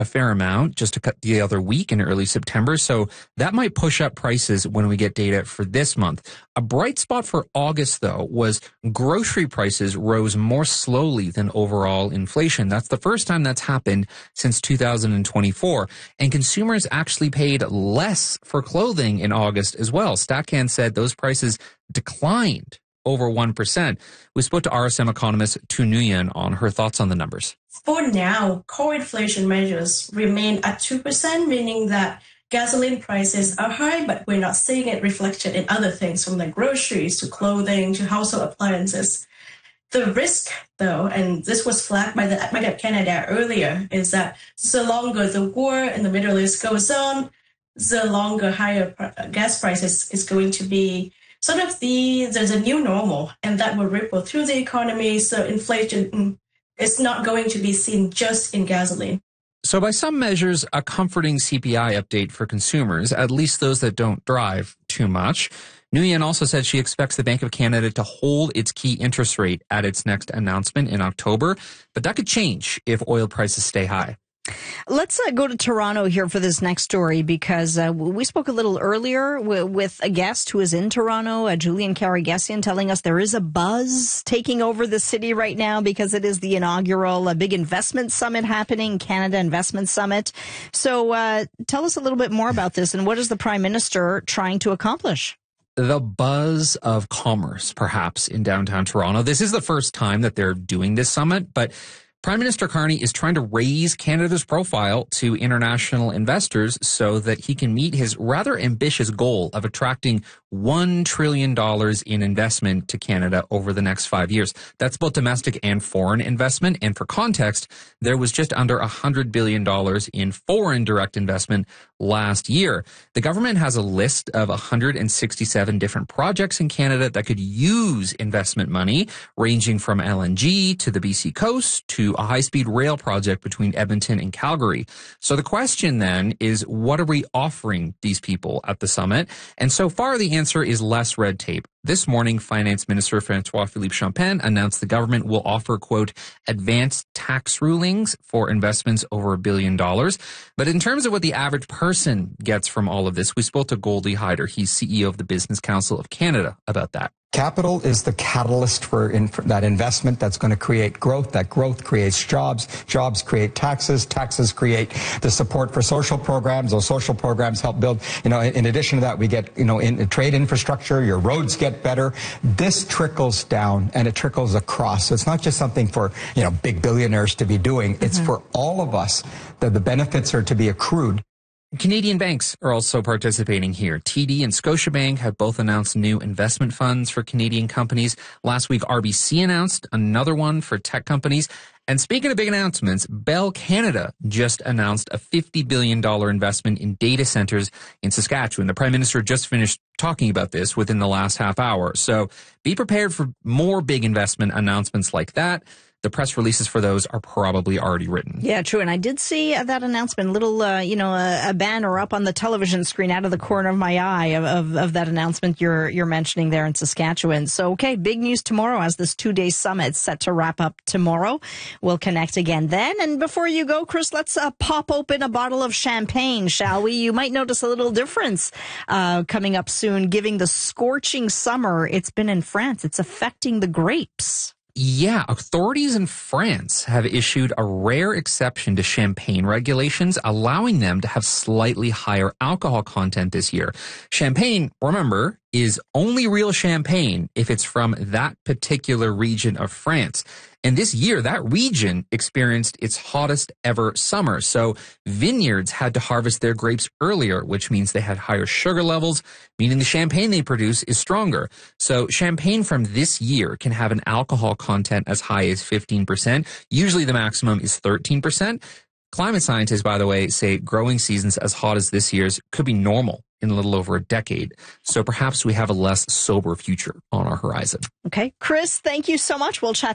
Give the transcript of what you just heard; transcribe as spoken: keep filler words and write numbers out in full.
a fair amount just the other week in early September. So that might push up prices when we get data for this month. A bright spot for August, though, was grocery prices rose more slowly than overall inflation. That's the first time that's happened since two thousand twenty-four. And consumers actually paid less for clothing in August as well. StatCan said those prices declined over one percent. We spoke to R S M economist Tu Nguyen on her thoughts on the numbers. For now, core inflation measures remain at two percent, meaning that gasoline prices are high, but we're not seeing it reflected in other things from like groceries to clothing to household appliances. The risk, though, and this was flagged by the Bank of Canada earlier, is that the longer the war in the Middle East goes on, the longer higher gas prices is going to be sort of the, there's a new normal, and that will ripple through the economy. So inflation is not going to be seen just in gasoline. So by some measures, a comforting C P I update for consumers, at least those that don't drive too much. Nguyen also said she expects the Bank of Canada to hold its key interest rate at its next announcement in October, but that could change if oil prices stay high. Let's uh, go to Toronto here for this next story because uh, we spoke a little earlier w- with a guest who is in Toronto, uh, Julian Karagesian, telling us there is a buzz taking over the city right now because it is the inaugural uh, big investment summit happening, Canada Investment Summit. So uh, tell us a little bit more about this and what is the Prime Minister trying to accomplish? The buzz of commerce, perhaps, in downtown Toronto. This is the first time that they're doing this summit, but Prime Minister Carney is trying to raise Canada's profile to international investors so that he can meet his rather ambitious goal of attracting one trillion dollars in investment to Canada over the next five years. That's both domestic and foreign investment. And for context, there was just under one hundred billion dollars in foreign direct investment last year. The government has a list of one hundred sixty-seven different projects in Canada that could use investment money, ranging from L N G to the B C coast to a high-speed rail project between Edmonton and Calgary. So the question then is, what are we offering these people at the summit? And so far, the answer is less red tape. This morning, Finance Minister François-Philippe Champagne announced the government will offer, quote, advanced tax rulings for investments over a billion dollars. But in terms of what the average person gets from all of this, we spoke to Goldie Hyder. He's C E O of the Business Council of Canada about that. Capital is the catalyst for, in, for that investment that's going to create growth. That growth creates jobs. Jobs create taxes. Taxes create the support for social programs. Those social programs help build, you know, in, in addition to that, we get, you know, in, in trade infrastructure, your roads get better. This trickles down and it trickles across. So it's not just something for, you know, big billionaires to be doing. It's mm-hmm. for all of us that the benefits are to be accrued. Canadian banks are also participating here. T D and Scotiabank have both announced new investment funds for Canadian companies. Last week, R B C announced another one for tech companies. And speaking of big announcements, Bell Canada just announced a fifty billion dollars investment in data centers in Saskatchewan. The Prime Minister just finished talking about this within the last half hour. So be prepared for more big investment announcements like that. The press releases for those are probably already written. Yeah, true. And I did see uh, that announcement, little, uh, you know, a, a banner up on the television screen out of the corner of my eye of, of, of that announcement you're you're mentioning there in Saskatchewan. So, okay, big news tomorrow as this two-day summit set to wrap up tomorrow. We'll connect again then. And before you go, Chris, let's uh, pop open a bottle of champagne, shall we? You might notice a little difference uh, coming up soon, given the scorching summer it's been in France. It's affecting the grapes. Yeah, authorities in France have issued a rare exception to champagne regulations, allowing them to have slightly higher alcohol content this year. Champagne, remember, is only real champagne if it's from that particular region of France. And this year, that region experienced its hottest ever summer. So vineyards had to harvest their grapes earlier, which means they had higher sugar levels, meaning the champagne they produce is stronger. So champagne from this year can have an alcohol content as high as fifteen percent. Usually the maximum is thirteen percent. Climate scientists, by the way, say growing seasons as hot as this year's could be normal in a little over a decade. So perhaps we have a less sober future on our horizon. Okay. Chris, thank you so much. We'll chat